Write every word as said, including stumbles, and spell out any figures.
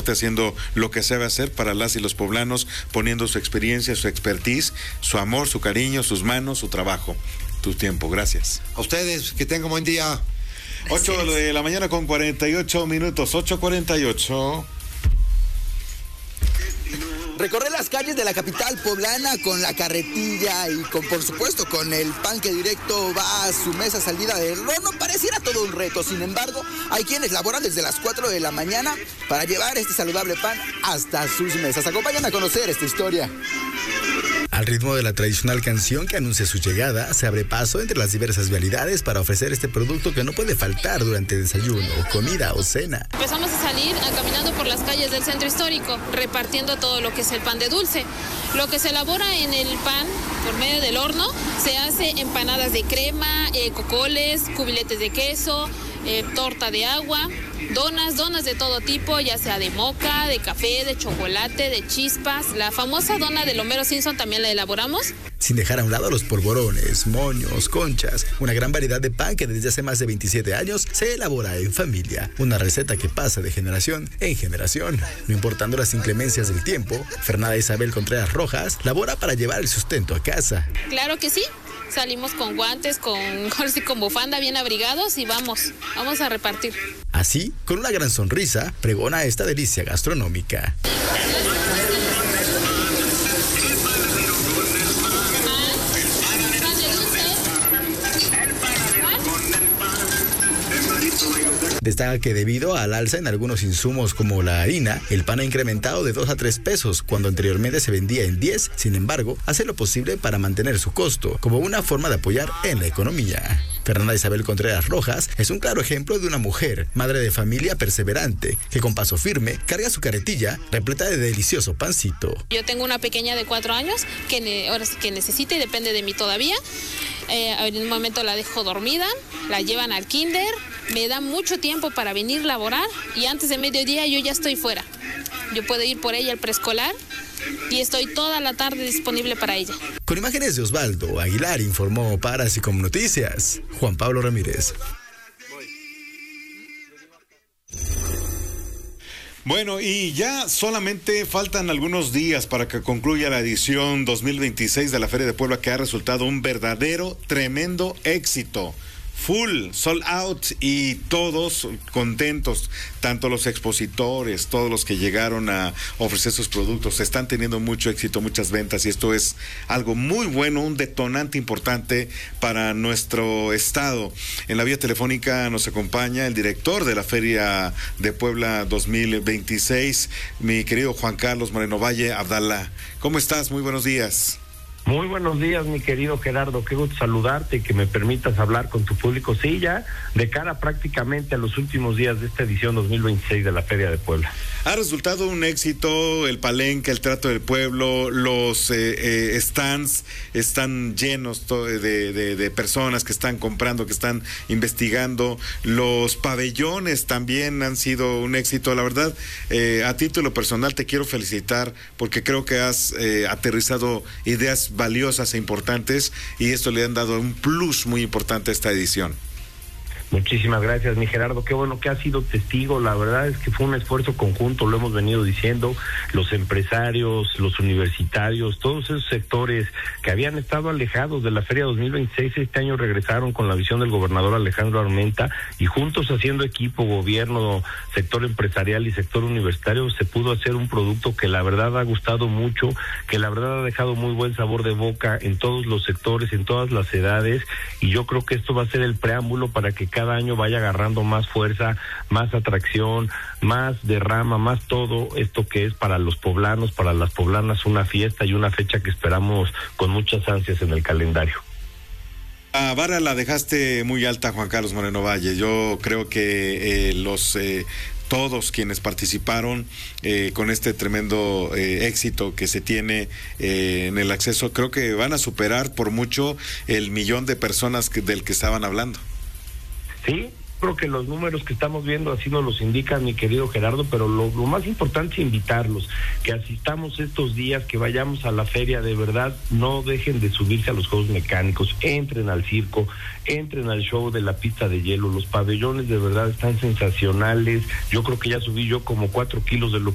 norte, haciendo lo que sabe hacer para las y los poblanos, poniendo su experiencia, su expertise, su amor, su cariño, sus manos, su trabajo, tu tiempo. Gracias. A ustedes, que tengan buen día. ocho de la mañana con cuarenta y ocho minutos, ocho cuarenta y ocho. Recorrer las calles de la capital poblana con la carretilla y con, por supuesto, con el pan que directo va a su mesa salida del horno, pareciera todo un reto. Sin embargo, hay quienes laboran desde las cuatro de la mañana para llevar este saludable pan hasta sus mesas. Acompañan a conocer esta historia. Al ritmo de la tradicional canción que anuncia su llegada, se abre paso entre las diversas vialidades para ofrecer este producto que no puede faltar durante desayuno, comida o cena. Empezamos a salir a, caminando por las calles del centro histórico, repartiendo todo lo que es el pan de dulce. Lo que se elabora en el pan por medio del horno, se hace empanadas de crema, eh, cocoles, cubiletes de queso, eh, torta de agua, donas, donas de todo tipo, ya sea de moca, de café, de chocolate, de chispas. La famosa dona del Homero Simpson también la elaboramos. Sin dejar a un lado los polvorones, moños, conchas, una gran variedad de pan que desde hace más de veintisiete años se elabora en familia. Una receta que pasa de generación en generación. No importando las inclemencias del tiempo, Fernanda Isabel Contreras Rojas labora para llevar el sustento a casa. Claro que sí. Salimos con guantes, con, con bufanda, bien abrigados y vamos, vamos a repartir. Así, con una gran sonrisa, pregona esta delicia gastronómica. Destaca que debido al alza en algunos insumos como la harina, el pan ha incrementado de dos a tres pesos, cuando anteriormente se vendía en diez. Sin embargo, hace lo posible para mantener su costo, como una forma de apoyar en la economía. Fernanda Isabel Contreras Rojas es un claro ejemplo de una mujer, madre de familia perseverante, que con paso firme carga su carretilla repleta de delicioso pancito. Yo tengo una pequeña de cuatro años que ne- ahora sí que necesita y depende de mí todavía. Eh, en un momento la dejo dormida, la llevan al kinder, me da mucho tiempo para venir a laborar y antes de mediodía yo ya estoy fuera. Yo puedo ir por ella al preescolar y estoy toda la tarde disponible para ella. Con imágenes de Osvaldo Aguilar, informó para Asicom Noticias, Juan Pablo Ramírez. Bueno, y ya solamente faltan algunos días para que concluya la edición dos mil veintiséis de la Feria de Puebla, que ha resultado un verdadero, tremendo éxito. Full, sold out y todos contentos, tanto los expositores, todos los que llegaron a ofrecer sus productos, están teniendo mucho éxito, muchas ventas y esto es algo muy bueno, un detonante importante para nuestro estado. En la vía telefónica nos acompaña el director de la Feria de Puebla dos mil veintiséis, mi querido Juan Carlos Moreno Valle Abdala. ¿Cómo estás? Muy buenos días. Muy buenos días, mi querido Gerardo, qué gusto saludarte y que me permitas hablar con tu público. Sí, ya de cara prácticamente a los últimos días de esta edición dos mil veintiséis de la Feria de Puebla. Ha resultado un éxito el palenque, el trato del pueblo, los eh, eh, stands están llenos de, de, de personas que están comprando, que están investigando. Los pabellones también han sido un éxito. La verdad, eh, a título personal te quiero felicitar porque creo que has eh, aterrizado ideas valiosas e importantes y esto le han dado un plus muy importante a esta edición. Muchísimas gracias, mi Gerardo. Qué bueno que has sido testigo. La verdad es que fue un esfuerzo conjunto, lo hemos venido diciendo, los empresarios, los universitarios, todos esos sectores que habían estado alejados de la Feria dos mil veintiséis, este año regresaron con la visión del gobernador Alejandro Armenta y juntos haciendo equipo, gobierno, sector empresarial y sector universitario, se pudo hacer un producto que la verdad ha gustado mucho, que la verdad ha dejado muy buen sabor de boca en todos los sectores, en todas las edades, y yo creo que esto va a ser el preámbulo para que cada año vaya agarrando más fuerza, más atracción, más derrama, más todo esto que es para los poblanos, para las poblanas, una fiesta y una fecha que esperamos con muchas ansias en el calendario. La vara la dejaste muy alta, Juan Carlos Moreno Valle. Yo creo que eh, los eh, todos quienes participaron eh, con este tremendo eh, éxito que se tiene eh, en el acceso, creo que van a superar por mucho el millón de personas que, del que estaban hablando. Sí, creo que los números que estamos viendo así nos los indican, mi querido Gerardo, pero lo, lo más importante es invitarlos, que asistamos estos días, que vayamos a la feria, de verdad, no dejen de subirse a los juegos mecánicos, entren al circo, entren al show de la pista de hielo, los pabellones de verdad están sensacionales, yo creo que ya subí yo como cuatro kilos de lo